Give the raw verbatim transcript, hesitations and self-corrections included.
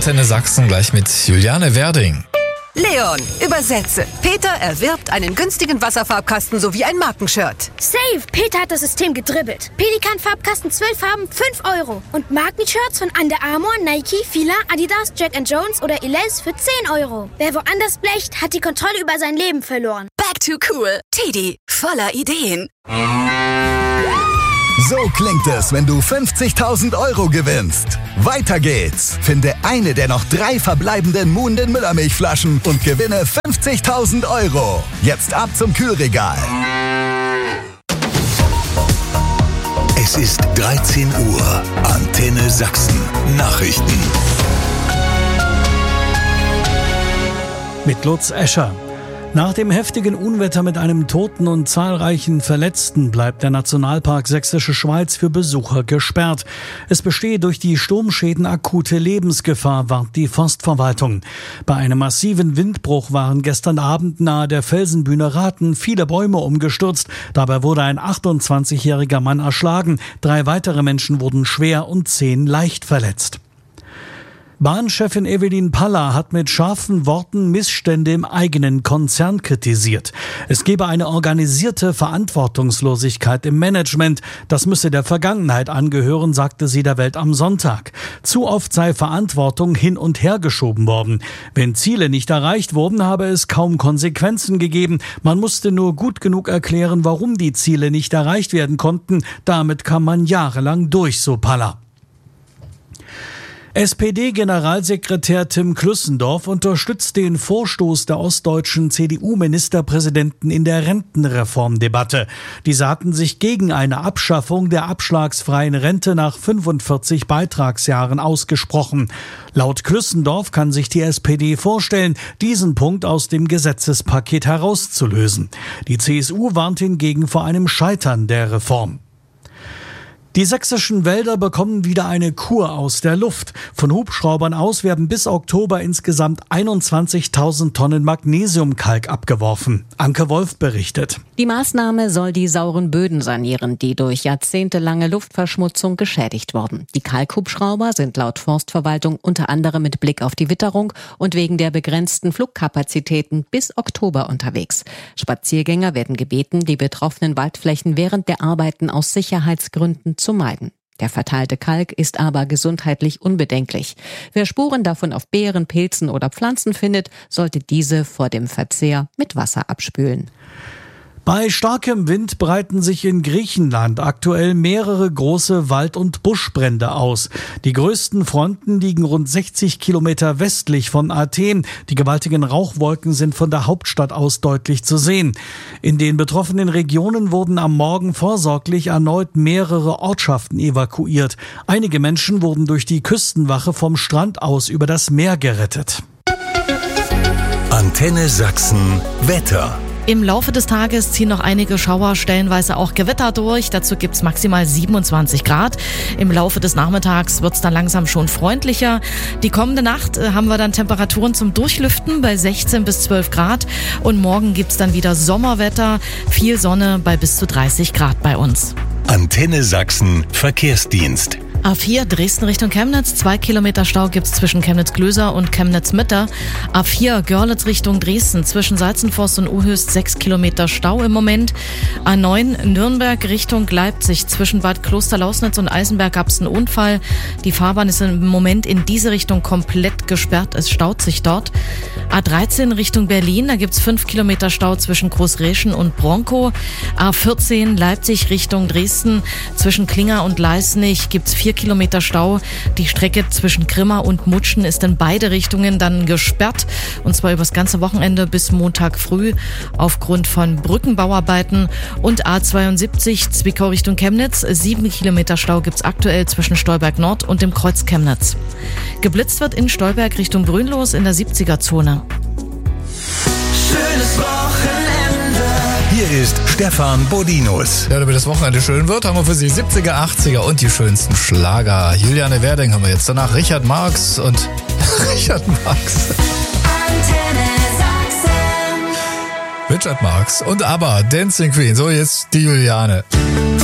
Antenne Sachsen gleich mit Juliane Werding. Leon, übersetze. Peter erwirbt einen günstigen Wasserfarbkasten sowie ein Markenshirt. Safe! Peter hat das System gedribbelt. Pelikan-Farbkasten zwölf Farben, fünf Euro. Und Markenshirts von Under Armour, Nike, Fila, Adidas, Jack and Jones oder Elize für zehn Euro. Wer woanders blecht, hat die Kontrolle über sein Leben verloren. Back to cool. Teddy, voller Ideen. So klingt es, wenn du fünfzigtausend Euro gewinnst. Weiter geht's. Finde eine der noch drei verbleibenden Muhnden Müllermilchflaschen und gewinne fünfzigtausend Euro. Jetzt ab zum Kühlregal. Es ist dreizehn Uhr. Antenne Sachsen. Nachrichten. Mit Lutz Escher. Nach dem heftigen Unwetter mit einem Toten und zahlreichen Verletzten bleibt der Nationalpark Sächsische Schweiz für Besucher gesperrt. Es bestehe durch die Sturmschäden akute Lebensgefahr, warnt die Forstverwaltung. Bei einem massiven Windbruch waren gestern Abend nahe der Felsenbühne Rathen viele Bäume umgestürzt. Dabei wurde ein achtundzwanzigjähriger Mann erschlagen. Drei weitere Menschen wurden schwer und zehn leicht verletzt. Bahnchefin Evelyn Paller hat mit scharfen Worten Missstände im eigenen Konzern kritisiert. Es gebe eine organisierte Verantwortungslosigkeit im Management. Das müsse der Vergangenheit angehören, sagte sie der Welt am Sonntag. Zu oft sei Verantwortung hin und her geschoben worden. Wenn Ziele nicht erreicht wurden, habe es kaum Konsequenzen gegeben. Man musste nur gut genug erklären, warum die Ziele nicht erreicht werden konnten. Damit kam man jahrelang durch, so Paller. S P D-Generalsekretär Tim Klüssendorf unterstützt den Vorstoß der ostdeutschen C D U-Ministerpräsidenten in der Rentenreformdebatte. Diese hatten sich gegen eine Abschaffung der abschlagsfreien Rente nach fünfundvierzig Beitragsjahren ausgesprochen. Laut Klüssendorf kann sich die S P D vorstellen, diesen Punkt aus dem Gesetzespaket herauszulösen. Die C S U warnt hingegen vor einem Scheitern der Reform. Die sächsischen Wälder bekommen wieder eine Kur aus der Luft. Von Hubschraubern aus werden bis Oktober insgesamt einundzwanzigtausend Tonnen Magnesiumkalk abgeworfen. Anke Wolf berichtet. Die Maßnahme soll die sauren Böden sanieren, die durch jahrzehntelange Luftverschmutzung geschädigt wurden. Die Kalkhubschrauber sind laut Forstverwaltung unter anderem mit Blick auf die Witterung und wegen der begrenzten Flugkapazitäten bis Oktober unterwegs. Spaziergänger werden gebeten, die betroffenen Waldflächen während der Arbeiten aus Sicherheitsgründen zu meiden. Der verteilte Kalk ist aber gesundheitlich unbedenklich. Wer Spuren davon auf Beeren, Pilzen oder Pflanzen findet, sollte diese vor dem Verzehr mit Wasser abspülen. Bei starkem Wind breiten sich in Griechenland aktuell mehrere große Wald- und Buschbrände aus. Die größten Fronten liegen rund sechzig Kilometer westlich von Athen. Die gewaltigen Rauchwolken sind von der Hauptstadt aus deutlich zu sehen. In den betroffenen Regionen wurden am Morgen vorsorglich erneut mehrere Ortschaften evakuiert. Einige Menschen wurden durch die Küstenwache vom Strand aus über das Meer gerettet. Antenne Sachsen Wetter. Im Laufe des Tages ziehen noch einige Schauer, stellenweise auch Gewitter durch. Dazu gibt's maximal siebenundzwanzig Grad. Im Laufe des Nachmittags wird's dann langsam schon freundlicher. Die kommende Nacht äh, haben wir dann Temperaturen zum Durchlüften bei sechzehn bis zwölf Grad. Und morgen gibt's dann wieder Sommerwetter, viel Sonne bei bis zu dreißig Grad bei uns. Antenne Sachsen Verkehrsdienst. A vier Dresden Richtung Chemnitz, zwei Kilometer Stau gibt's zwischen Chemnitz-Glöser und Chemnitz-Mitte. A vier Görlitz Richtung Dresden, zwischen Salzenforst und Uhöst sechs Kilometer Stau im Moment. A neun Nürnberg Richtung Leipzig, zwischen Bad Klosterlausnitz und Eisenberg gab's einen Unfall. Die Fahrbahn ist im Moment in diese Richtung komplett gesperrt, es staut sich dort. A dreizehn Richtung Berlin, da gibt's fünf Kilometer Stau zwischen Großreschen und Bronkow. A vierzehn Leipzig Richtung Dresden, zwischen Klinger und Leisnig gibt's vier Kilometer Stau. Die Strecke zwischen Grimma und Mutschen ist in beide Richtungen dann gesperrt. Und zwar übers ganze Wochenende bis Montag früh aufgrund von Brückenbauarbeiten. Und A zweiundsiebzig Zwickau Richtung Chemnitz. Sieben Kilometer Stau gibt's aktuell zwischen Stolberg Nord und dem Kreuz Chemnitz. Geblitzt wird in Stolberg Richtung Brünnlos in der siebziger-Zone. Schönes Wochenende. Hier ist Stefan Bodinus. Ja, damit das Wochenende schön wird, haben wir für Sie siebziger, achtziger und die schönsten Schlager. Juliane Werding haben wir jetzt. Danach Richard Marx und Richard Marx. Antenne Sachsen. Richard Marx und ABBA, Dancing Queen. So, jetzt die Juliane.